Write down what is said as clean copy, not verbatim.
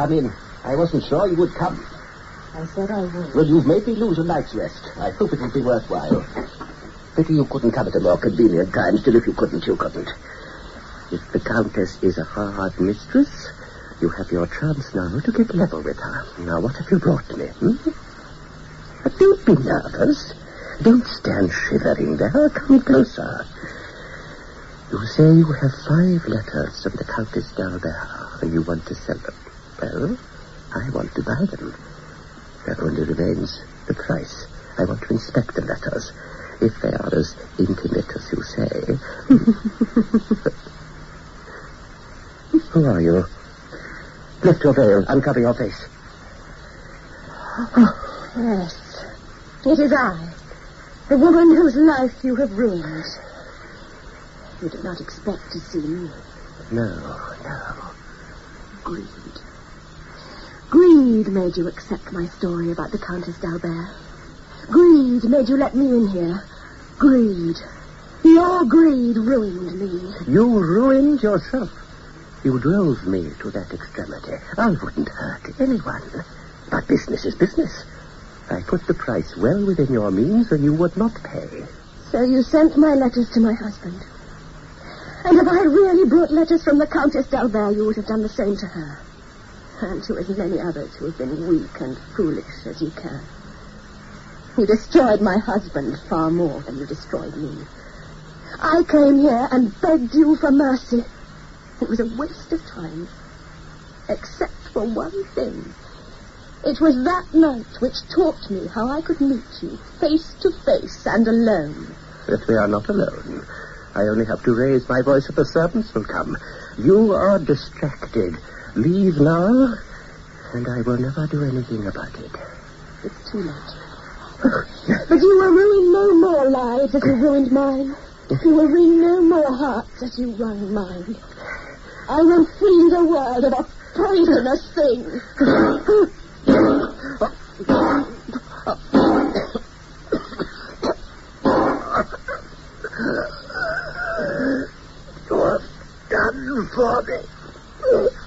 come in. I wasn't sure you would come. I said I would. Well, you've made me lose a night's rest. I hope it will be worthwhile. Pity you couldn't come at a more convenient time. Still, if you couldn't, you couldn't. If the Countess is a hard mistress, you have your chance now to get level with her. Now, what have you brought me? But don't be nervous. Don't stand shivering there. Come closer. You say you have 5 letters from the Countess d'Albert, and you want to sell them. Well, I want to buy them. There only remains the price. I want to inspect the letters. If they are as intimate as you say. Who are you? Lift your veil. Uncover your face. Yes. It is I. The woman whose life you have ruined. You did not expect to see me. No. Greed. Greed made you accept my story about the Countess d'Albert. Greed made you let me in here. Greed. Your greed ruined me. You ruined yourself. You drove me to that extremity. I wouldn't hurt anyone. But business is business. I put the price well within your means, and you would not pay. So you sent my letters to my husband. And if I had really brought letters from the Countess d'Albert, you would have done the same to her. And to as many others who have been weak and foolish as you can. You destroyed my husband far more than you destroyed me. I came here and begged you for mercy. It was a waste of time. Except for one thing. It was that night which taught me how I could meet you, face to face and alone. But we are not alone. I only have to raise my voice if the servants will come. You are distracted. Leave now, and I will never do anything about it. It's too late. But you will ruin no more lives as you ruined mine. You will wring no more hearts as you wrung mine. I will free the world of a poisonous thing. You have done for me.